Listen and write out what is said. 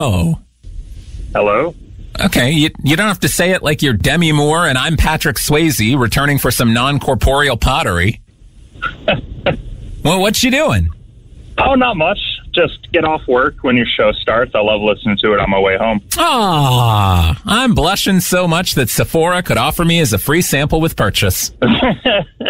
Oh. Hello? Okay, you don't have to say it like you're Demi Moore and I'm Patrick Swayze returning for some non-corporeal pottery. Well, what you doing? Oh, not much. Just get off work when your show starts. I love listening to it on my way home. Ah, I'm blushing so much that Sephora could offer me as a free sample with purchase.